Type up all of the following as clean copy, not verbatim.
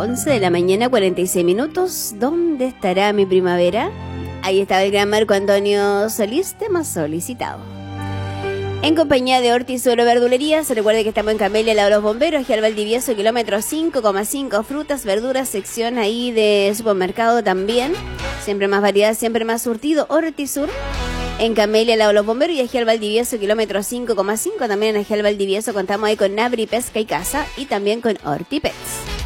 11 de la mañana, 46 minutos. ¿Dónde estará mi primavera? Ahí estaba el gran Marco Antonio Solís, tema solicitado. En compañía de Ortiz Oro Verdulería, se recuerde que estamos en Camelia, al lado de los bomberos, aquí al Valdivieso, kilómetro 5,5, frutas, verduras, sección ahí de supermercado también. Siempre más variedad, siempre más surtido. Ortiz Sur, en Camelia, al lado de los bomberos, y aquí al Valdivieso, kilómetro 5,5. También en aquí al Valdivieso contamos ahí con Nabri Pesca y Casa y también con Ortipets.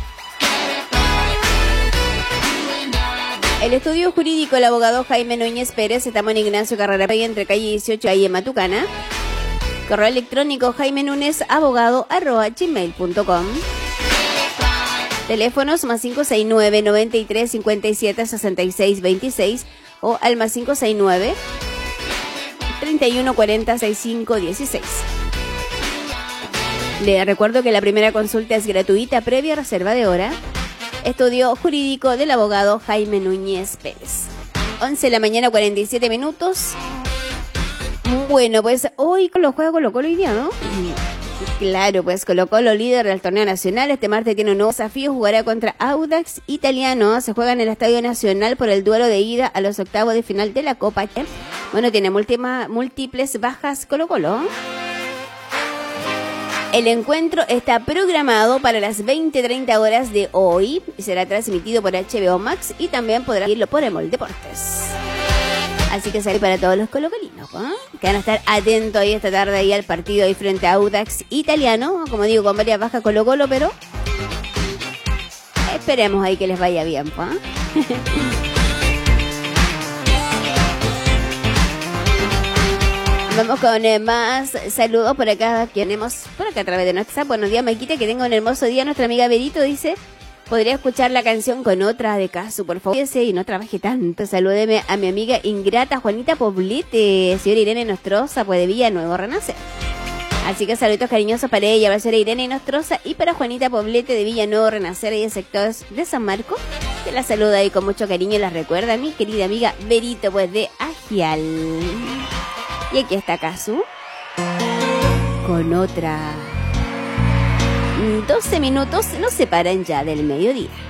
El estudio jurídico, el abogado Jaime Núñez Pérez, estamos en Ignacio Carrera Pay, entre calle 18 ahí en Matucana. Correo electrónico jaimenunez@gmail.com. Teléfonos más 569 93 57 66 26 o al más 569 31 40 65 16. Le recuerdo que la primera consulta es gratuita previa reserva de hora. Estudio jurídico del abogado Jaime Núñez Pérez. 11 de la mañana, 47 minutos. Bueno, pues hoy lo juega Colo-Colo hoy día, ¿no? Claro, pues Colo-Colo, líder del torneo nacional. Este martes tiene un nuevo desafío, jugará contra Audax Italiano. Se juega en el Estadio Nacional por el duelo de ida a los octavos de final de la Copa. Bueno, tiene múltiples bajas Colo-Colo. El encuentro está programado para las 20:30 horas de hoy y será transmitido por HBO Max y también podrá verlo por Emol Deportes. Así que sale para todos los colocolinos, ¿eh? Que van a estar atentos ahí esta tarde ahí al partido ahí frente a Audax Italiano, como digo, con varias bajas Colo-Colo, pero esperemos ahí que les vaya bien, ¿eh? Vamos con más saludos por acá que tenemos por acá a través de nuestra. Buenos días, Maquita, que tenga un hermoso día. Nuestra amiga Berito dice: ¿podría escuchar la canción con otra de Casu, por favor? Y no trabaje tanto. Salúdeme a mi amiga ingrata Juanita Poblete, señora Irene Nostroza, pues de Villanuevo Renacer. Así que saludos cariñosos para ella, va a ser Irene Nostroza, y para Juanita Poblete de Villanuevo Renacer y de sectores de San Marco, que la saluda ahí con mucho cariño y la recuerda a mi querida amiga Berito, pues de Agial. Y aquí está Casu con otra. 12 minutos nos separan ya del mediodía.